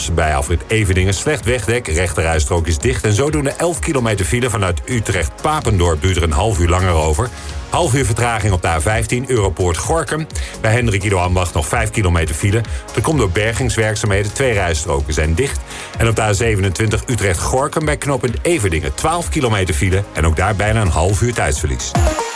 Os bij afrit Everdingen slecht wegdek. Rechterrijstrook is dicht en zodoende 11 kilometer file. Vanuit Utrecht-Papendorp duurt er een half uur langer over. Half uur vertraging op de A15 Europoort Gorinchem. Bij Hendrik Ido Ambacht nog 5 kilometer file. Dat komt door bergingswerkzaamheden. 2 rijstroken zijn dicht. En op de A27 Utrecht-Gorinchem bij knooppunt Everdingen 12 kilometer file. En ook daar bijna een half uur tijdsverlies.